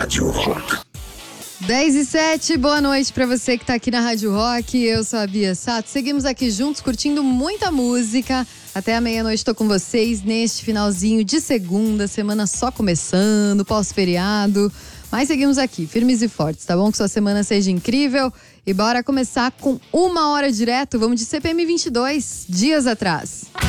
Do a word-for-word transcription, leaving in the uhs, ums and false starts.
Rádio Rock. dez e sete, boa noite pra você que tá aqui na Rádio Rock. Eu sou a Bia Sato. Seguimos aqui juntos curtindo muita música. Até a meia-noite tô com vocês neste finalzinho de segunda, semana só começando, pós-feriado. Mas seguimos aqui, firmes e fortes, tá bom? Que sua semana seja incrível. E bora começar com uma hora direto. Vamos de C P M vinte e dois, dias atrás.